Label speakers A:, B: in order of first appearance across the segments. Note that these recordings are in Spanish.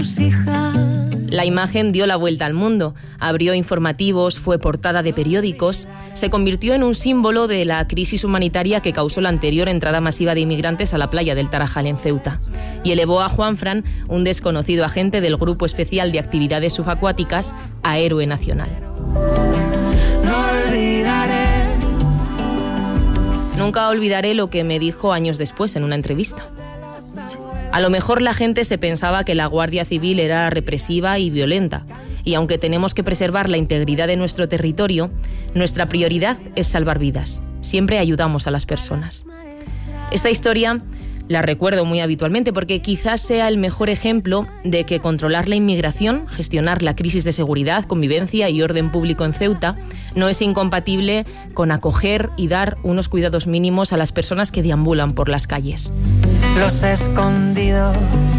A: La imagen dio la vuelta al mundo, abrió informativos, fue portada de periódicos, se convirtió en un símbolo de la crisis humanitaria que causó la anterior entrada masiva de inmigrantes a la playa del Tarajal en Ceuta, y elevó a Juanfran, un desconocido agente del Grupo Especial de Actividades Subacuáticas, a héroe nacional. Nunca olvidaré lo que me dijo años después en una entrevista. A lo mejor la gente se pensaba que la Guardia Civil era represiva y violenta, y aunque tenemos que preservar la integridad de nuestro territorio, nuestra prioridad es salvar vidas. Siempre ayudamos a las personas. Esta historia la recuerdo muy habitualmente porque quizás sea el mejor ejemplo de que controlar la inmigración, gestionar la crisis de seguridad, convivencia y orden público en Ceuta no es incompatible con acoger y dar unos cuidados mínimos a las personas que deambulan por las calles.
B: Los escondidos,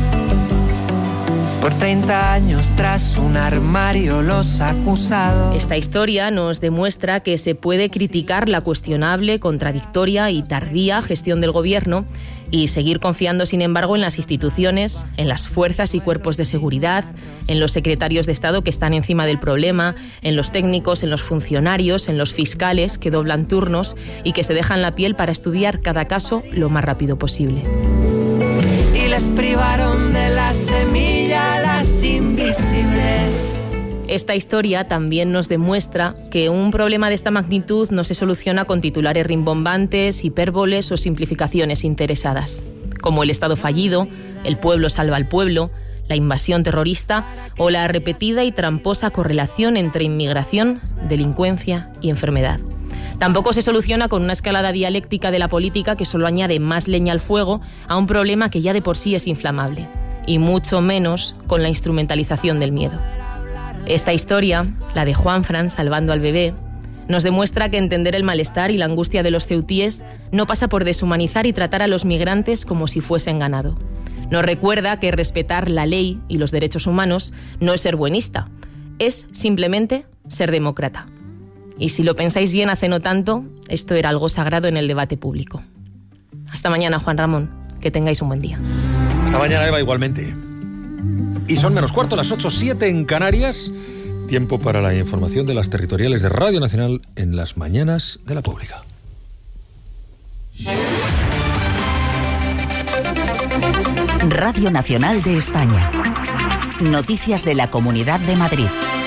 B: por 30 años tras un armario los acusados.
A: Esta historia nos demuestra que se puede criticar la cuestionable, contradictoria y tardía gestión del gobierno y seguir confiando, sin embargo, en las instituciones, en las fuerzas y cuerpos de seguridad, en los secretarios de Estado que están encima del problema, en los técnicos, en los funcionarios, en los fiscales que doblan turnos y que se dejan la piel para estudiar cada caso lo más rápido posible.
B: Y les privaron de la semilla las invisibles.
A: Esta historia también nos demuestra que un problema de esta magnitud no se soluciona con titulares rimbombantes, hipérboles o simplificaciones interesadas, como el Estado fallido, el pueblo salva al pueblo, la invasión terrorista o la repetida y tramposa correlación entre inmigración, delincuencia y enfermedad. Tampoco se soluciona con una escalada dialéctica de la política que solo añade más leña al fuego a un problema que ya de por sí es inflamable, y mucho menos con la instrumentalización del miedo. Esta historia, la de Juanfran salvando al bebé, nos demuestra que entender el malestar y la angustia de los ceutíes no pasa por deshumanizar y tratar a los migrantes como si fuesen ganado. Nos recuerda que respetar la ley y los derechos humanos no es ser buenista, es simplemente ser demócrata. Y si lo pensáis bien, hace no tanto, esto era algo sagrado en el debate público. Hasta mañana, Juan Ramón. Que tengáis un buen día.
C: Hasta mañana, Eva, igualmente. Y son menos cuarto, las 8:07 en Canarias. Tiempo para la información de las territoriales de Radio Nacional en las mañanas de la Pública.
D: Radio Nacional de España. Noticias de la Comunidad de Madrid.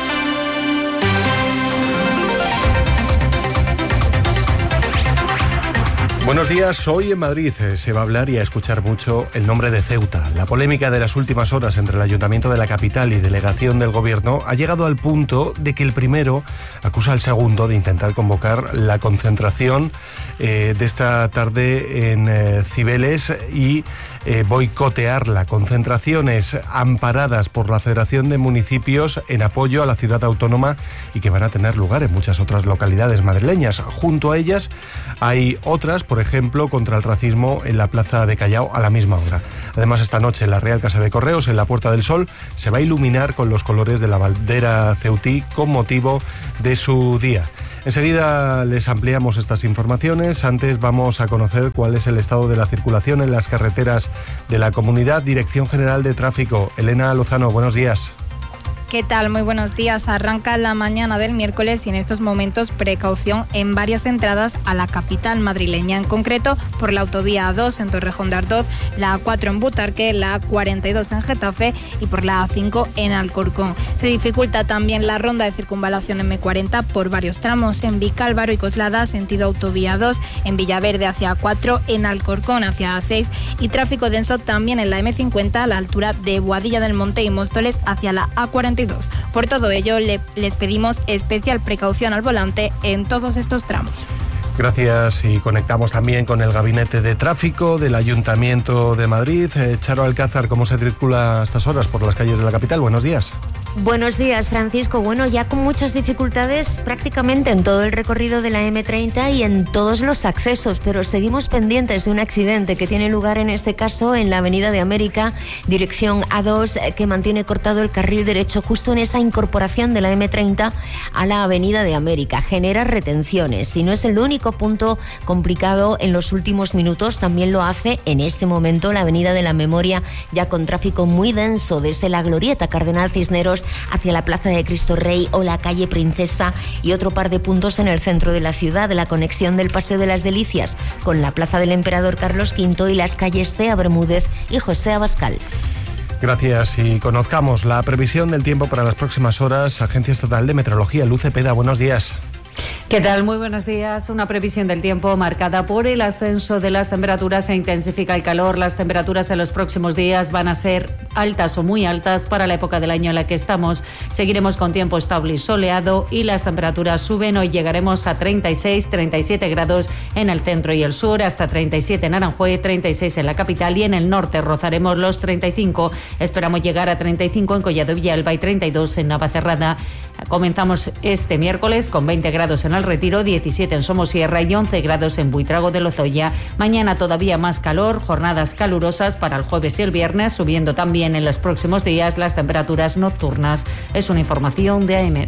E: Buenos días. Hoy en Madrid se va a hablar y a escuchar mucho el nombre de Ceuta. La polémica de las últimas horas entre el Ayuntamiento de la capital y delegación del Gobierno ha llegado al punto de que el primero acusa al segundo de intentar convocar la concentración de esta tarde en Cibeles y boicotearla. Concentraciones amparadas por la Federación de Municipios en apoyo a la ciudad autónoma y que van a tener lugar en muchas otras localidades madrileñas. Junto a ellas hay otras, por ejemplo, contra el racismo en la Plaza de Callao a la misma hora. Además, esta noche en la Real Casa de Correos, en la Puerta del Sol, se va a iluminar con los colores de la bandera ceutí con motivo de su día. Enseguida les ampliamos estas informaciones. Antes vamos a conocer cuál es el estado de la circulación en las carreteras de la comunidad. Dirección General de Tráfico, Elena Lozano, buenos días.
F: ¿Qué tal? Muy buenos días. Arranca la mañana del miércoles y en estos momentos precaución en varias entradas a la capital madrileña, en concreto por la autovía A2 en Torrejón de Ardoz, la A4 en Butarque, la A42 en Getafe y por la A5 en Alcorcón. Se dificulta también la ronda de circunvalación M40 por varios tramos en Vicálvaro y Coslada, sentido autovía 2, en Villaverde hacia A4, en Alcorcón hacia A6 y tráfico denso también en la M50 a la altura de Boadilla del Monte y Móstoles hacia la A42. Por todo ello, les pedimos especial precaución al volante en todos estos tramos.
E: Gracias, y conectamos también con el Gabinete de Tráfico del Ayuntamiento de Madrid. Charo Alcázar, ¿cómo se circula a estas horas por las calles de la capital? Buenos días.
G: Buenos días, Francisco. Bueno, ya con muchas dificultades prácticamente en todo el recorrido de la M30 y en todos los accesos, pero seguimos pendientes de un accidente que tiene lugar en este caso en la Avenida de América, dirección A2, que mantiene cortado el carril derecho justo en esa incorporación de la M30 a la Avenida de América. Genera retenciones y no es el único punto complicado en los últimos minutos, también lo hace en este momento la Avenida de la Memoria, ya con tráfico muy denso desde la Glorieta Cardenal Cisneros hacia la Plaza de Cristo Rey o la calle Princesa, y otro par de puntos en el centro de la ciudad, la conexión del Paseo de las Delicias con la Plaza del Emperador Carlos V y las calles Cea Bermúdez y José Abascal.
E: Gracias, y conozcamos la previsión del tiempo para las próximas horas. Agencia Estatal de Meteorología, Luz Cepeda, buenos días.
H: ¿Qué tal? Muy buenos días. Una previsión del tiempo marcada por el ascenso de las temperaturas. Se intensifica el calor. Las temperaturas en los próximos días van a ser altas o muy altas para la época del año en la que estamos. Seguiremos con tiempo estable y soleado y las temperaturas suben. Hoy llegaremos a 36, 37 grados en el centro y el sur, hasta 37 en Aranjuez, 36 en la capital y en el norte rozaremos los 35. Esperamos llegar a 35 en Collado Villalba y 32 en Navacerrada. Comenzamos este miércoles con 20 grados en El Retiro, 17 en Somosierra y 11 grados en Buitrago de Lozoya. Mañana todavía más calor, jornadas calurosas para el jueves y el viernes, subiendo también en los próximos días las temperaturas nocturnas. Es una información de AEMET.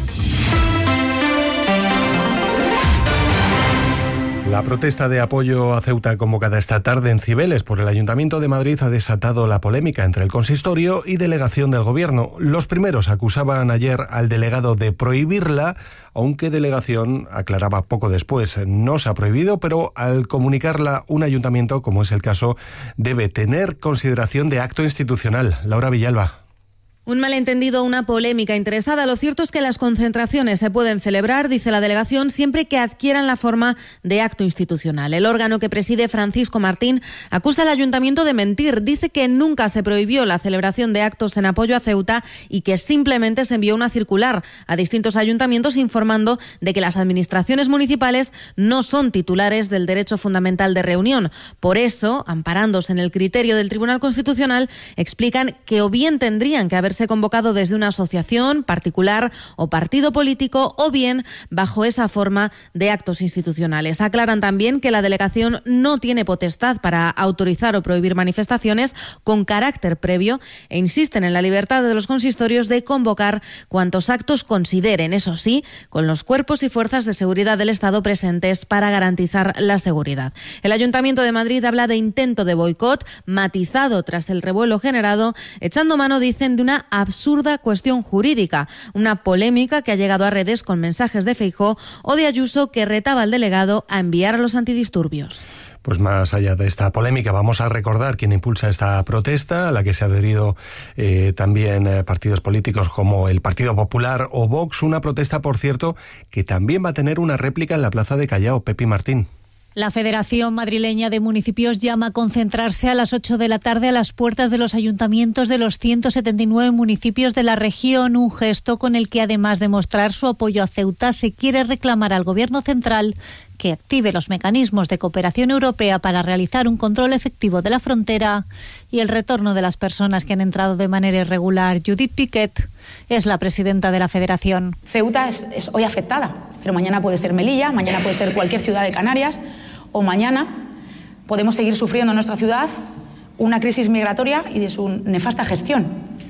E: La protesta de apoyo a Ceuta convocada esta tarde en Cibeles por el Ayuntamiento de Madrid ha desatado la polémica entre el consistorio y delegación del Gobierno. Los primeros acusaban ayer al delegado de prohibirla, aunque delegación aclaraba poco después. No se ha prohibido, pero al comunicarla un ayuntamiento, como es el caso, debe tener consideración de acto institucional. Laura Villalba.
I: Un malentendido, una polémica interesada. Lo cierto es que las concentraciones se pueden celebrar, dice la delegación, siempre que adquieran la forma de acto institucional. El órgano que preside Francisco Martín acusa al ayuntamiento de mentir. Dice que nunca se prohibió la celebración de actos en apoyo a Ceuta y que simplemente se envió una circular a distintos ayuntamientos informando de que las administraciones municipales no son titulares del derecho fundamental de reunión. Por eso, amparándose en el criterio del Tribunal Constitucional, explican que o bien tendrían que haberse convocado desde una asociación particular o partido político o bien bajo esa forma de actos institucionales. Aclaran también que la delegación no tiene potestad para autorizar o prohibir manifestaciones con carácter previo e insisten en la libertad de los consistorios de convocar cuantos actos consideren, eso sí, con los cuerpos y fuerzas de seguridad del Estado presentes para garantizar la seguridad. El Ayuntamiento de Madrid habla de intento de boicot matizado tras el revuelo generado, echando mano, dicen, de una absurda cuestión jurídica, una polémica que ha llegado a redes con mensajes de Feijóo o de Ayuso que retaba al delegado a enviar a los antidisturbios.
E: Pues más allá de esta polémica, vamos a recordar quién impulsa esta protesta, a la que se ha adherido también partidos políticos como el Partido Popular o Vox. Una protesta, por cierto, que también va a tener una réplica en la Plaza de Callao. Pepi Martín.
J: La Federación Madrileña de Municipios llama a concentrarse a las 8 de la tarde a las puertas de los ayuntamientos de los 179 municipios de la región, un gesto con el que, además de mostrar su apoyo a Ceuta, se quiere reclamar al Gobierno central que active los mecanismos de cooperación europea para realizar un control efectivo de la frontera y el retorno de las personas que han entrado de manera irregular. Judith Piquet es la presidenta de la Federación.
K: Ceuta es hoy afectada, pero mañana puede ser Melilla, mañana puede ser cualquier ciudad de Canarias, o mañana podemos seguir sufriendo en nuestra ciudad una crisis migratoria y de su nefasta gestión.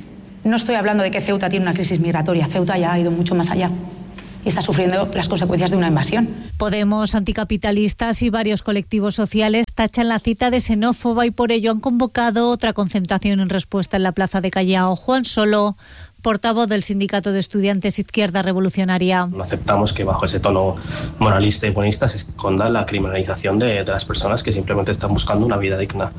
K: No estoy hablando de que Ceuta tiene una crisis migratoria, Ceuta ya ha ido mucho más allá y está sufriendo las consecuencias de una invasión.
J: Podemos, anticapitalistas y varios colectivos sociales tachan la cita de xenófoba y por ello han convocado otra concentración en respuesta en la Plaza de Callao. Juan Solo, portavoz del Sindicato de Estudiantes Izquierda Revolucionaria.
L: No aceptamos que bajo ese tono moralista y buenista se esconda la criminalización de las personas que simplemente están buscando una vida digna.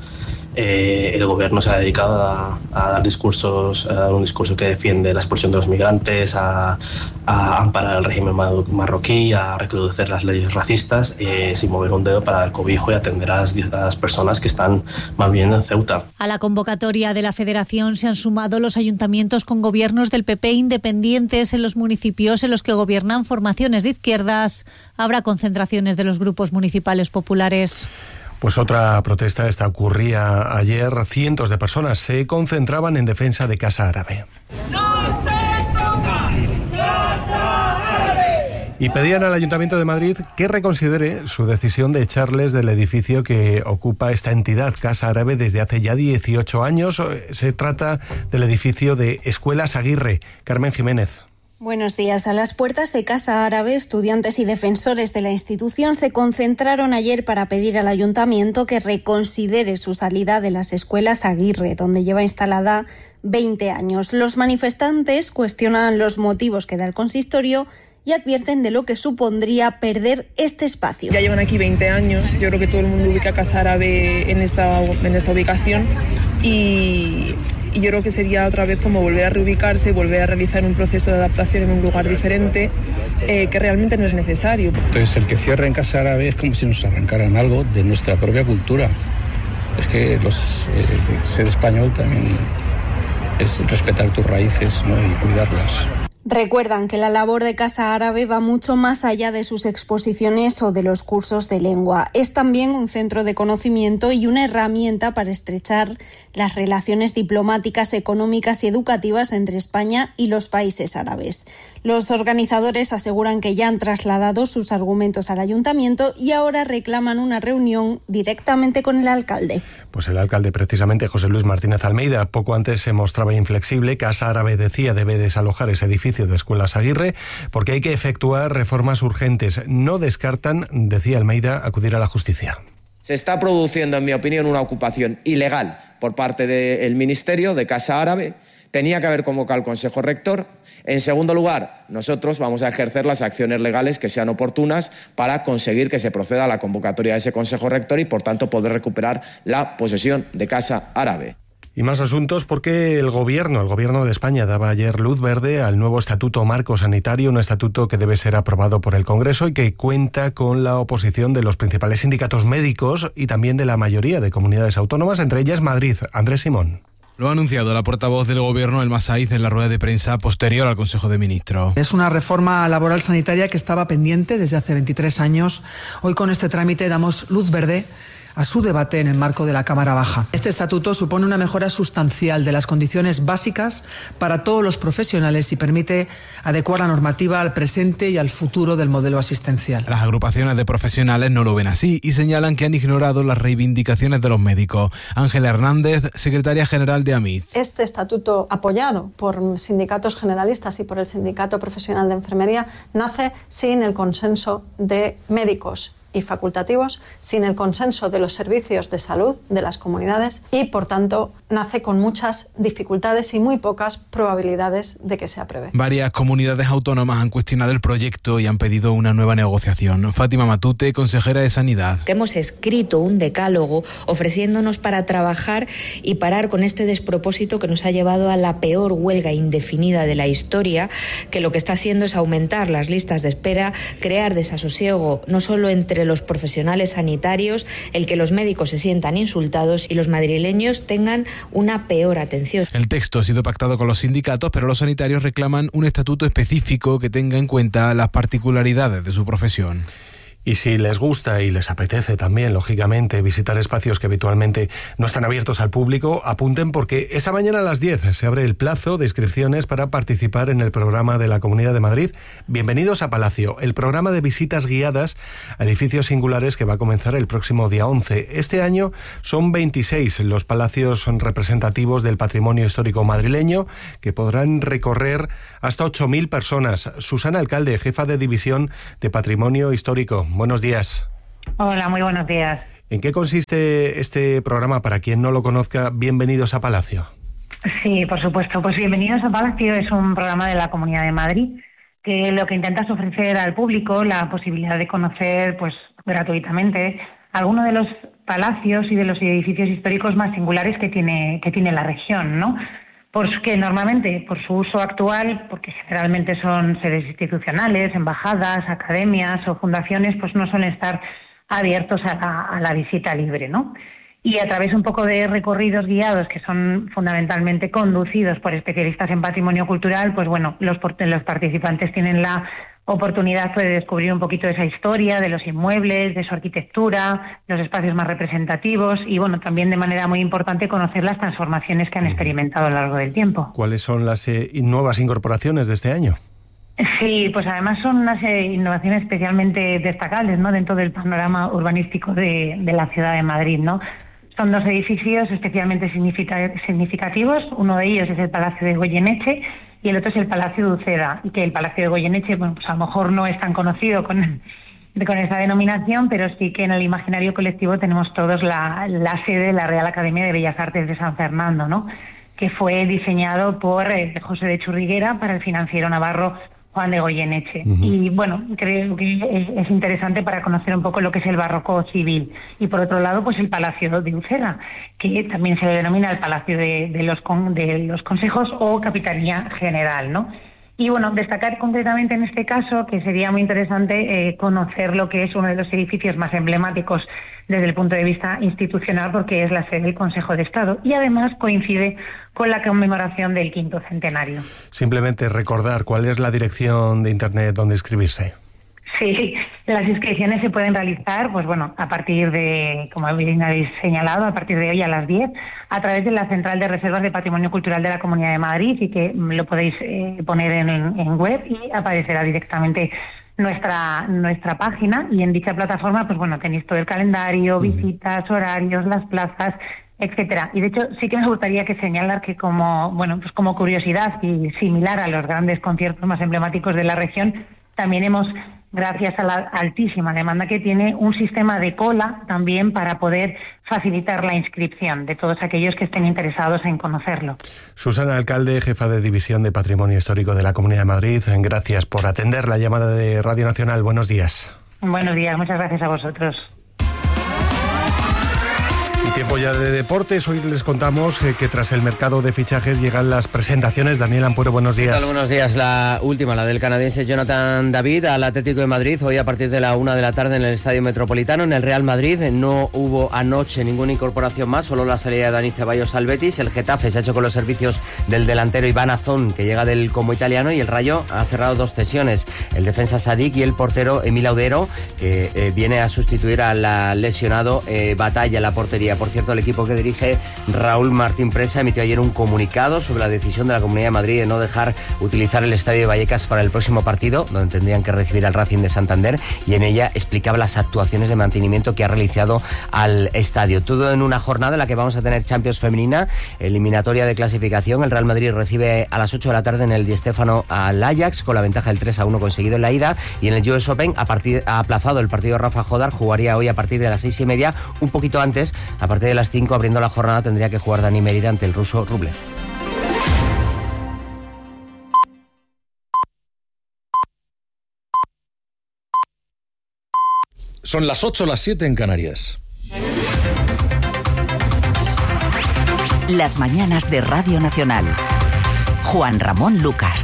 L: El gobierno se ha dedicado a dar discursos, a un discurso que defiende la expulsión de los migrantes, a amparar el régimen marroquí, a reproducir las leyes racistas, sin mover un dedo para dar cobijo y atender a las personas que están más bien en Ceuta.
J: A la convocatoria de la Federación se han sumado los ayuntamientos con gobiernos del PP independientes. En los municipios en los que gobiernan formaciones de izquierdas habrá concentraciones de los grupos municipales populares.
E: Pues otra protesta, esta ocurría ayer. Cientos de personas se concentraban en defensa de Casa Árabe.
M: ¡No se
E: Y pedían al Ayuntamiento de Madrid que reconsidere su decisión de echarles del edificio que ocupa esta entidad, Casa Árabe, desde hace ya 18 años. Se trata del edificio de Escuelas Aguirre. Carmen Jiménez.
M: Buenos días. A las puertas de Casa Árabe, estudiantes y defensores de la institución se concentraron ayer para pedir al Ayuntamiento que reconsidere su salida de las Escuelas Aguirre, donde lleva instalada 20 años. Los manifestantes cuestionan los motivos que da el consistorio y advierten de lo que supondría perder este espacio.
N: Ya llevan aquí 20 años, yo creo que todo el mundo ubica Casa Árabe en esta ubicación y yo creo que sería otra vez como volver a reubicarse, volver a realizar un proceso de adaptación en un lugar diferente que realmente no es necesario.
O: Entonces el que cierre en Casa Árabe es como si nos arrancaran algo de nuestra propia cultura. Es que ser español también es respetar tus raíces, ¿no? Y cuidarlas.
M: Recuerdan que la labor de Casa Árabe va mucho más allá de sus exposiciones o de los cursos de lengua. Es también un centro de conocimiento y una herramienta para estrechar las relaciones diplomáticas, económicas y educativas entre España y los países árabes. Los organizadores aseguran que ya han trasladado sus argumentos al Ayuntamiento y ahora reclaman una reunión directamente con el alcalde.
E: Pues el alcalde, precisamente, José Luis Martínez Almeida, poco antes se mostraba inflexible. Casa Árabe, decía, debe desalojar ese edificio de Escuelas Aguirre porque hay que efectuar reformas urgentes. No descartan, decía Almeida, acudir a la justicia.
P: Se está produciendo, en mi opinión, una ocupación ilegal por parte del Ministerio de Casa Árabe. Tenía que haber convocado al Consejo Rector. En segundo lugar, nosotros vamos a ejercer las acciones legales que sean oportunas para conseguir que se proceda a la convocatoria de ese Consejo Rector y, por tanto, poder recuperar la posesión de Casa Árabe.
E: Y más asuntos porque el gobierno de España daba ayer luz verde al nuevo Estatuto Marco Sanitario, un estatuto que debe ser aprobado por el Congreso y que cuenta con la oposición de los principales sindicatos médicos y también de la mayoría de comunidades autónomas, entre ellas Madrid. Andrés Simón.
Q: Lo ha anunciado la portavoz del Gobierno, Elma Saiz, en la rueda de prensa posterior al Consejo de Ministros.
R: Es una reforma laboral sanitaria que estaba pendiente desde hace 23 años. Hoy con este trámite damos luz verde a su debate en el marco de la Cámara Baja. Este estatuto supone una mejora sustancial de las condiciones básicas para todos los profesionales y permite adecuar la normativa al presente y al futuro del modelo asistencial.
Q: Las agrupaciones de profesionales no lo ven así y señalan que han ignorado las reivindicaciones de los médicos. Ángela Hernández, secretaria general de AMIT.
S: Este estatuto, apoyado por sindicatos generalistas y por el Sindicato Profesional de Enfermería, nace sin el consenso de médicos y facultativos, sin el consenso de los servicios de salud de las comunidades y, por tanto, nace con muchas dificultades y muy pocas probabilidades de que se apruebe.
Q: Varias comunidades autónomas han cuestionado el proyecto y han pedido una nueva negociación. Fátima Matute, consejera de Sanidad.
T: Hemos escrito un decálogo ofreciéndonos para trabajar y parar con este despropósito que nos ha llevado a la peor huelga indefinida de la historia, que lo que está haciendo es aumentar las listas de espera, crear desasosiego no solo entre los profesionales sanitarios, el que los médicos se sientan insultados y los madrileños tengan una peor atención.
Q: El texto ha sido pactado con los sindicatos, pero los sanitarios reclaman un estatuto específico que tenga en cuenta las particularidades de su profesión.
E: Y si les gusta y les apetece también, lógicamente, visitar espacios que habitualmente no están abiertos al público, apunten porque esta mañana a las 10 se abre el plazo de inscripciones para participar en el programa de la Comunidad de Madrid. Bienvenidos a Palacio, el programa de visitas guiadas a edificios singulares que va a comenzar el próximo día 11. Este año son 26 los palacios representativos del patrimonio histórico madrileño que podrán recorrer hasta 8.000 personas. Susana Alcalde, jefa de División de Patrimonio Histórico. Buenos días.
U: Hola, muy buenos días.
E: ¿En qué consiste este programa? Para quien no lo conozca, bienvenidos a Palacio.
U: Sí, por supuesto. Pues Bienvenidos a Palacio es un programa de la Comunidad de Madrid que lo que intenta es ofrecer al público la posibilidad de conocer, pues gratuitamente, algunos de los palacios y de los edificios históricos más singulares que tiene la región, ¿no? Porque normalmente, por su uso actual, porque generalmente son sedes institucionales, embajadas, academias o fundaciones, pues no suelen estar abiertos a la visita libre, ¿no? Y a través un poco de recorridos guiados que son fundamentalmente conducidos por especialistas en patrimonio cultural, pues bueno, los participantes tienen la oportunidad de descubrir un poquito de esa historia, de los inmuebles, de su arquitectura, los espacios más representativos y bueno, también de manera muy importante conocer las transformaciones que han experimentado a lo largo del tiempo.
E: ¿Cuáles son las nuevas incorporaciones de este año?
U: Sí, pues además son unas innovaciones especialmente destacables, ¿no?, dentro del panorama urbanístico de la ciudad de Madrid, ¿no? Son 2 edificios especialmente significativos. Uno de ellos es el Palacio de Goyeneche y el otro es el Palacio de Uceda. Y que el Palacio de Goyeneche, bueno, pues a lo mejor no es tan conocido con esa denominación, pero sí que en el imaginario colectivo tenemos todos la sede de la Real Academia de Bellas Artes de San Fernando, ¿no?, que fue diseñado por José de Churriguera para el financiero navarro Juan de Goyeneche. Y bueno, creo que es interesante para conocer un poco lo que es el barroco civil. Y por otro lado, pues el Palacio de Uceda, que también se denomina el Palacio de los Consejos o Capitanía General, ¿no? Y bueno, destacar concretamente en este caso que sería muy interesante conocer lo que es uno de los edificios más emblemáticos desde el punto de vista institucional, porque es la sede del Consejo de Estado y además coincide con la conmemoración del 5º centenario.
E: Simplemente recordar cuál es la dirección de internet donde inscribirse.
U: Sí, las inscripciones se pueden realizar, pues bueno, a partir de, como bien habéis señalado, a partir de hoy a las 10, a través de la Central de Reservas de Patrimonio Cultural de la Comunidad de Madrid, y que lo podéis poner en web y aparecerá directamente nuestra página, y en dicha plataforma, pues bueno, tenéis todo el calendario, visitas, horarios, las plazas, etcétera. Y de hecho sí que me gustaría que señalar que como curiosidad y similar a los grandes conciertos más emblemáticos de la región, también hemos, gracias a la altísima demanda que tiene, un sistema de cola también para poder facilitar la inscripción de todos aquellos que estén interesados en conocerlo.
E: Susana Alcalde, jefa de División de Patrimonio Histórico de la Comunidad de Madrid, gracias por atender la llamada de Radio Nacional. Buenos días.
U: Buenos días, muchas gracias a vosotros.
E: Y tiempo ya de deportes. Hoy les contamos que tras el mercado de fichajes llegan las presentaciones. Daniel Ampuero, buenos días.
B: ¿Qué tal? Buenos días. La última, la del canadiense Jonathan David al Atlético de Madrid, hoy a partir de la 1 de la tarde en el Estadio Metropolitano. En el Real Madrid no hubo anoche ninguna incorporación más, solo la salida de Dani Ceballos al Betis. El Getafe se ha hecho con los servicios del delantero Iván Azón, que llega del Como italiano, y el Rayo ha cerrado 2 cesiones, el defensa Sadik y el portero Emil Audero, que viene a sustituir al lesionado Batalla en la portería. Por cierto, el equipo que dirige Raúl Martín Presa emitió ayer un comunicado sobre la decisión de la Comunidad de Madrid de no dejar utilizar el Estadio de Vallecas para el próximo partido, donde tendrían que recibir al Racing de Santander, y en ella explicaba las actuaciones de mantenimiento que ha realizado al estadio. Todo en una jornada en la que vamos a tener Champions femenina, eliminatoria de clasificación. El Real Madrid recibe a las 8 de la tarde en el Di Stéfano al Ajax, con la ventaja del 3-1 conseguido en la ida, y en el US Open ha aplazado el partido de Rafa Jodar, jugaría hoy a partir de las 6:30, un poquito antes, a partir de las 5, abriendo la jornada, tendría que jugar Dani Mérida ante el ruso Rublev.
C: Son las 8, las 7 en Canarias.
D: Las mañanas de Radio Nacional. Juan Ramón Lucas.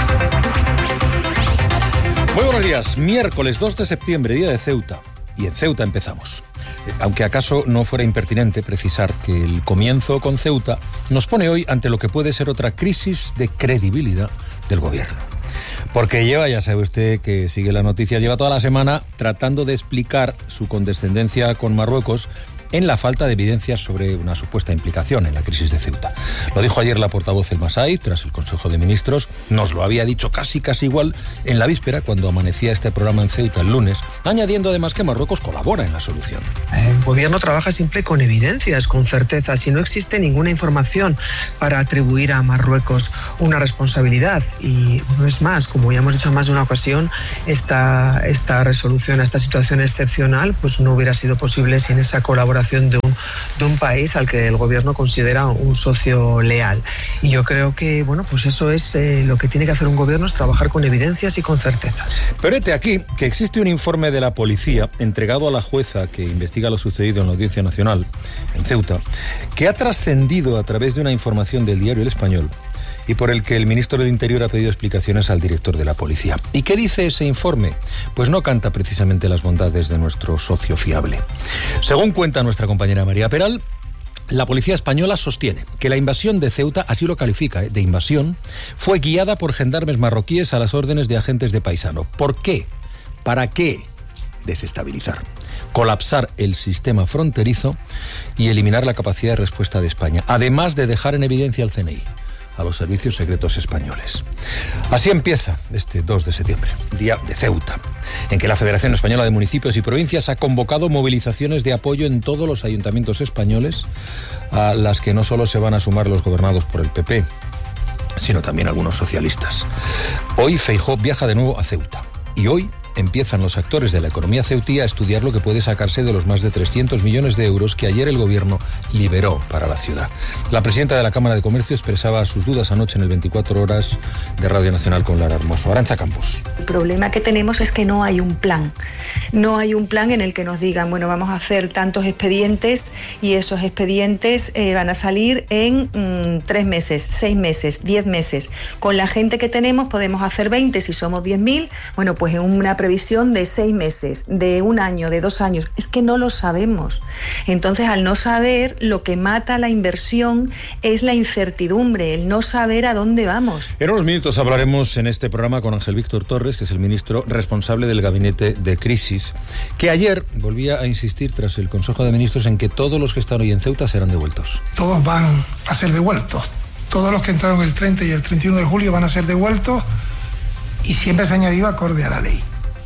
C: Muy buenos días. Miércoles 2 de septiembre, día de Ceuta. Y en Ceuta empezamos. Aunque acaso no fuera impertinente precisar que el comienzo con Ceuta nos pone hoy ante lo que puede ser otra crisis de credibilidad del gobierno. Porque ya sabe usted que sigue la noticia, lleva toda la semana tratando de explicar su condescendencia con Marruecos en la falta de evidencias sobre una supuesta implicación en la crisis de Ceuta. Lo dijo ayer la portavoz El Masai tras el Consejo de Ministros, nos lo había dicho casi igual en la víspera cuando amanecía este programa en Ceuta el lunes, añadiendo además que Marruecos colabora en la solución.
V: El gobierno trabaja siempre con evidencias, con certezas, y no existe ninguna información para atribuir a Marruecos una responsabilidad. Y no es más, como ya hemos dicho en más de una ocasión, esta resolución a esta situación excepcional pues no hubiera sido posible sin esa colaboración de un país al que el gobierno considera un socio leal. Y yo creo que, pues eso es lo que tiene que hacer un gobierno, es trabajar con evidencias y con certezas.
C: Pero aquí que existe un informe de la policía entregado a la jueza que investiga lo sucedido en la Audiencia Nacional en Ceuta, que ha trascendido a través de una información del diario El Español y por el que el ministro del Interior ha pedido explicaciones al director de la policía. ¿Y qué dice ese informe? Pues no canta precisamente las bondades de nuestro socio fiable. Según cuenta nuestra compañera María Peral, la policía española sostiene que la invasión de Ceuta, así lo califica, de invasión, fue guiada por gendarmes marroquíes a las órdenes de agentes de Paisano. ¿Por qué? ¿Para qué? Desestabilizar, colapsar el sistema fronterizo y eliminar la capacidad de respuesta de España, además de dejar en evidencia al CNI. a los servicios secretos españoles. Así empieza este 2 de septiembre, día de Ceuta, en que la Federación Española de Municipios y Provincias ha convocado movilizaciones de apoyo en todos los ayuntamientos españoles, a las que no solo se van a sumar los gobernados por el PP, sino también algunos socialistas. Hoy Feijóo viaja de nuevo a Ceuta y hoy empiezan los actores de la economía ceutí a estudiar lo que puede sacarse de los más de 300 millones de euros que ayer el gobierno liberó para la ciudad. La presidenta de la Cámara de Comercio expresaba sus dudas anoche en el 24 Horas de Radio Nacional con Lara Hermoso. Arantxa Campos.
A: El problema que tenemos es que no hay un plan. No hay un plan en el que nos digan, bueno, vamos a hacer tantos expedientes y esos expedientes van a salir en 3 meses, 6 meses, 10 meses. Con la gente que tenemos podemos hacer 20 si somos 10.000, bueno, pues en una previsión de 6 meses, de 1 año, de 2 años. Es que no lo sabemos. Entonces, al no saber, lo que mata la inversión es la incertidumbre, el no saber a dónde vamos.
C: En unos minutos hablaremos en este programa con Ángel Víctor Torres, que es el ministro responsable del Gabinete de Crisis, que ayer volvía a insistir tras el Consejo de Ministros en que todos los que están hoy en Ceuta serán devueltos.
F: Todos van a ser devueltos. Todos los que entraron el 30 y el 31 de julio van a ser devueltos y siempre se ha añadido acorde a la ley.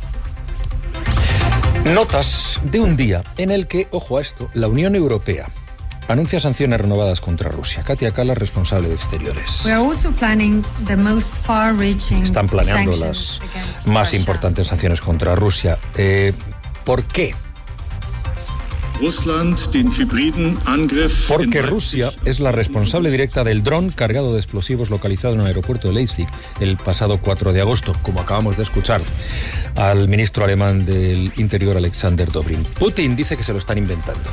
C: Notas de un día en el que, ojo a esto, la Unión Europea anuncia sanciones renovadas contra Rusia. Katia Kallas, responsable de Exteriores. Están planeando las más importantes sanciones contra Rusia. ¿Por qué? Porque Rusia es la responsable directa del dron cargado de explosivos localizado en el aeropuerto de Leipzig el pasado 4 de agosto, como acabamos de escuchar al ministro alemán del Interior, Alexander Dobrin. Putin dice que se lo están inventando.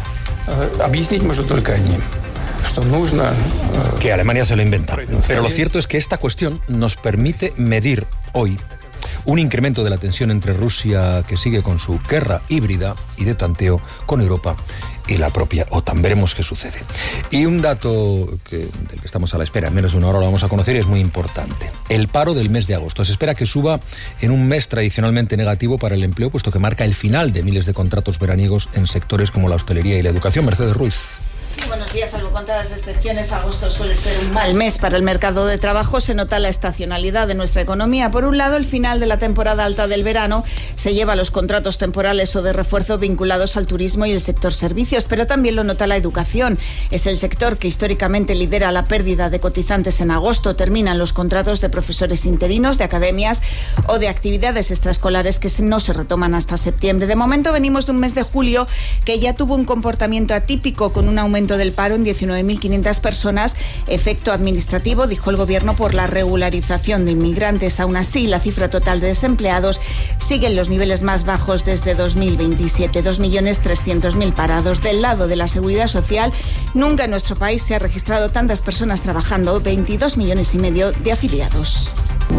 C: Que Alemania se lo inventa. Pero lo cierto es que esta cuestión nos permite medir hoy un incremento de la tensión entre Rusia, que sigue con su guerra híbrida y de tanteo con Europa, y la propia OTAN. Veremos qué sucede. Y un dato del que estamos a la espera, en menos de una hora lo vamos a conocer y es muy importante. El paro del mes de agosto. Se espera que suba en un mes tradicionalmente negativo para el empleo, puesto que marca el final de miles de contratos veraniegos en sectores como la hostelería y la educación. Mercedes Ruiz.
W: Sí, buenos días. Salvo contadas excepciones, agosto suele ser un mal mes para el mercado de trabajo. Se nota la estacionalidad de nuestra economía. Por un lado, el final de la temporada alta del verano se lleva a los contratos temporales o de refuerzo vinculados al turismo y el sector servicios, pero también lo nota la educación. Es el sector que históricamente lidera la pérdida de cotizantes en agosto. Terminan los contratos de profesores interinos, de academias o de actividades extraescolares que no se retoman hasta septiembre. De momento venimos de un mes de julio que ya tuvo un comportamiento atípico, con un aumento del paro en 19.500 personas, efecto administrativo, dijo el gobierno, por la regularización de inmigrantes. Aún así, la cifra total de desempleados sigue en los niveles más bajos desde 2027, 2.300.000 parados. Del lado de la seguridad social, nunca en nuestro país se ha registrado tantas personas trabajando, 22,5 millones de afiliados.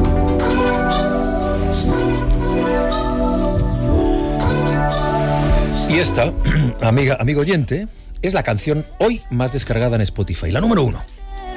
C: Y esta, amigo oyente, es la canción hoy más descargada en Spotify, la número 1.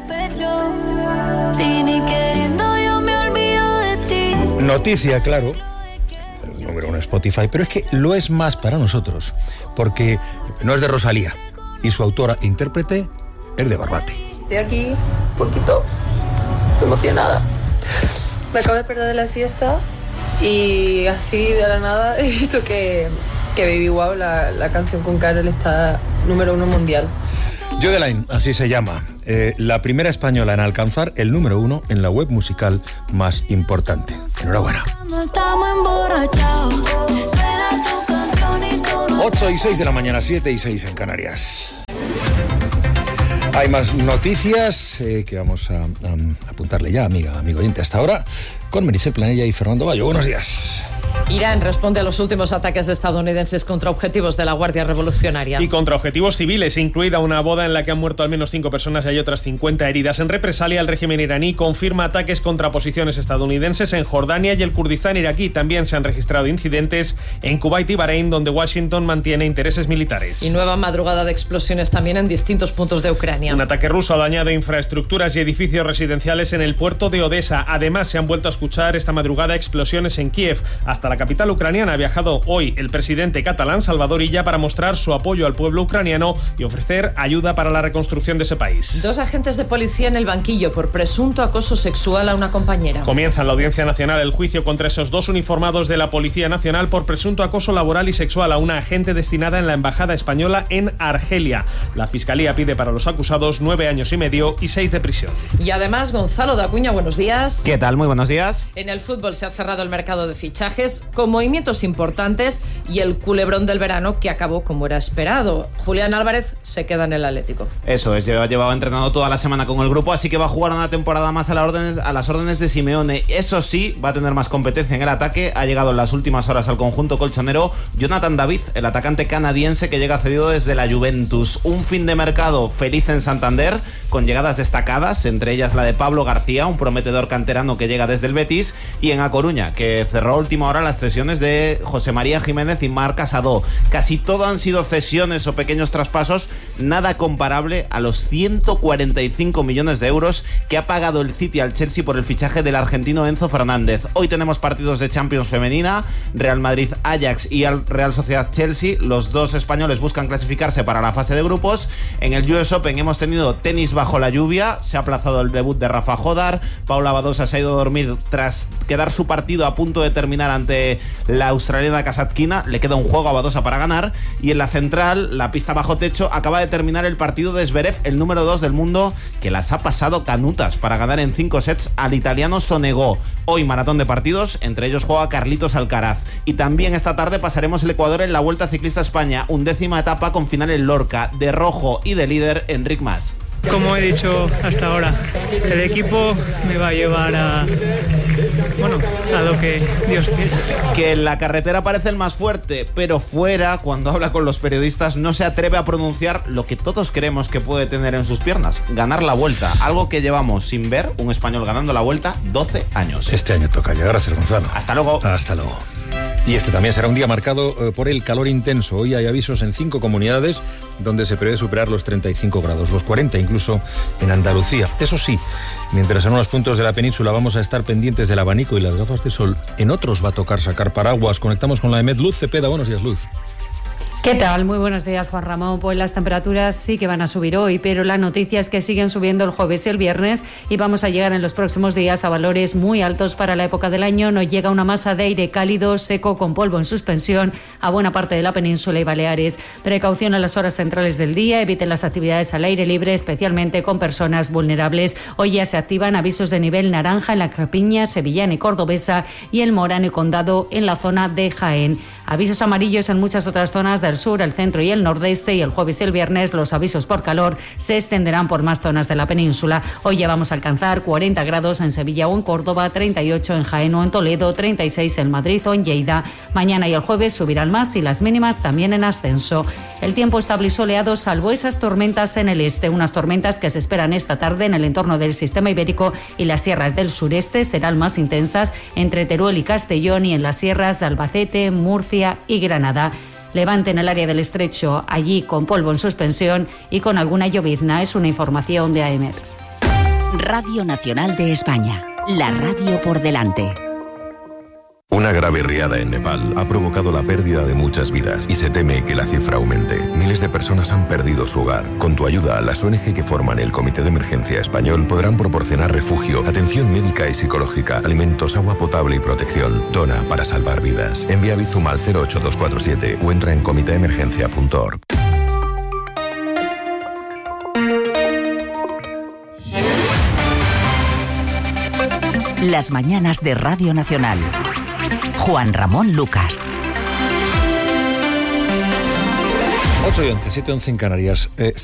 C: Noticia, claro, el número 1 en Spotify, pero es que lo es más para nosotros, porque no es de Rosalía y su autora e intérprete es de Barbate.
X: Estoy aquí un poquito emocionada. Me acabo de perder la siesta y así de la nada he visto que Baby Wow, la canción con Karol, está número 1 mundial.
C: Jodeline, así se llama, la primera española en alcanzar el número 1 en la web musical más importante. Enhorabuena. 8:06 de la mañana, 7:06 en Canarias. Hay más noticias que vamos a apuntarle ya, amigo oyente, hasta ahora, con Meritxell Planella y Fernando Bayo. Buenos días.
Y: Irán responde a los últimos ataques estadounidenses contra objetivos de la Guardia Revolucionaria.
Z: Y contra objetivos civiles, incluida una boda en la que han muerto al menos 5 personas y hay otras 50 heridas. En represalia, el régimen iraní confirma ataques contra posiciones estadounidenses en Jordania y el Kurdistán iraquí. También se han registrado incidentes en Kuwait y Bahrein, donde Washington mantiene intereses militares.
Y: Y nueva madrugada de explosiones también en distintos puntos de Ucrania.
Z: Un ataque ruso ha dañado infraestructuras y edificios residenciales en el puerto de Odessa. Además, se han vuelto a escuchar escuchar esta madrugada explosiones en Kiev. Hasta la capital ucraniana ha viajado hoy el presidente catalán Salvador Illa para mostrar su apoyo al pueblo ucraniano y ofrecer ayuda para la reconstrucción de ese país.
Y: 2 agentes de policía en el banquillo por presunto acoso sexual a una compañera.
Z: Comienza en la Audiencia Nacional el juicio contra esos 2 uniformados de la Policía Nacional por presunto acoso laboral y sexual a una agente destinada en la Embajada Española en Argelia. La Fiscalía pide para los acusados 9 años y medio y 6 de prisión.
Y: Y además, Gonzalo de Acuña, buenos días.
G: ¿Qué tal? Muy buenos días.
Y: En el fútbol se ha cerrado el mercado de fichajes con movimientos importantes y el culebrón del verano que acabó como era esperado. Julián Álvarez se queda en el Atlético.
G: Eso es, llevaba entrenando toda la semana con el grupo, así que va a jugar una temporada más a las órdenes de Simeone. Eso sí, va a tener más competencia en el ataque. Ha llegado en las últimas horas al conjunto colchonero Jonathan David, el atacante canadiense que llega cedido desde la Juventus. Un fin de mercado feliz en Santander, con llegadas destacadas, entre ellas la de Pablo García, un prometedor canterano que llega desde el Betis, y en A Coruña, que cerró a última hora las cesiones de José María Jiménez y Marc Casado. Casi todo han sido cesiones o pequeños traspasos, nada comparable a los 145 millones de euros que ha pagado el City al Chelsea por el fichaje del argentino Enzo Fernández. Hoy tenemos partidos de Champions femenina, Real Madrid-Ajax y Real Sociedad-Chelsea. Los 2 españoles buscan clasificarse para la fase de grupos. En el US Open hemos tenido tenis bajo la lluvia, se ha aplazado el debut de Rafa Jodar, Paula Badosa se ha ido a dormir tras quedar su partido a punto de terminar ante la australiana Kasatkina. Le queda un juego a Badosa para ganar, y en la central, la pista bajo techo, acaba de terminar el partido de Zverev, el número 2 del mundo, que las ha pasado canutas para ganar en 5 sets al italiano Sonego. Hoy maratón de partidos, entre ellos juega Carlitos Alcaraz. Y también esta tarde pasaremos el Ecuador en la Vuelta Ciclista España, 11ª etapa con final en Lorca, de rojo y de líder Enric Mas.
H: Como he dicho hasta ahora, el equipo me va a llevar a lo que Dios quiere.
G: Que en la carretera parece el más fuerte, pero fuera, cuando habla con los periodistas, no se atreve a pronunciar lo que todos creemos que puede tener en sus piernas: ganar la Vuelta, algo que llevamos sin ver un español ganando la Vuelta 12 años.
C: Este año toca llegar a ser Gonzalo.
G: Hasta luego.
C: Hasta luego. Y este también será un día marcado por el calor intenso. Hoy hay avisos en 5 comunidades donde se prevé superar los 35 grados, los 40 incluso en Andalucía. Eso sí, mientras en unos puntos de la península vamos a estar pendientes del abanico y las gafas de sol, en otros va a tocar sacar paraguas. Conectamos con la EMET. Luz Cepeda, buenos días, Luz.
I: ¿Qué tal? Muy buenos días, Juan Ramón. Pues las temperaturas sí que van a subir hoy, pero la noticia es que siguen subiendo el jueves y el viernes y vamos a llegar en los próximos días a valores muy altos para la época del año. Nos llega una masa de aire cálido, seco, con polvo en suspensión a buena parte de la península y Baleares. Precaución a las horas centrales del día, eviten las actividades al aire libre, especialmente con personas vulnerables. Hoy ya se activan avisos de nivel naranja en la Campiña, Sevillana y Cordobesa, y el Morano y Condado en la zona de Jaén. Avisos amarillos en muchas otras zonas del sur, el centro y el nordeste, y el jueves y el viernes los avisos por calor se extenderán por más zonas de la península. Hoy ya vamos a alcanzar 40 grados en Sevilla o en Córdoba, 38 en Jaén o en Toledo, 36 en Madrid o en Lleida. Mañana y el jueves subirán más y las mínimas también en ascenso. El tiempo estable y soleado, salvo esas tormentas en el este, unas tormentas que se esperan esta tarde en el entorno del sistema ibérico y las sierras del sureste serán más intensas entre Teruel y Castellón, y en las sierras de Albacete, Murcia y Granada. Levante en el área del estrecho, allí con polvo en suspensión y con alguna llovizna. Es una información de AEMET.
D: Radio Nacional de España, la radio por delante.
J: Una grave riada en Nepal ha provocado la pérdida de muchas vidas y se teme que la cifra aumente. Miles de personas han perdido su hogar. Con tu ayuda, las ONG que forman el Comité de Emergencia Español podrán proporcionar refugio, atención médica y psicológica, alimentos, agua potable y protección. Dona para salvar vidas. Envía Bizum al 08247 o entra en comiteemergencia.org.
D: Las mañanas de Radio Nacional. Juan Ramón Lucas.
C: 8:11, 7:11 en Canarias.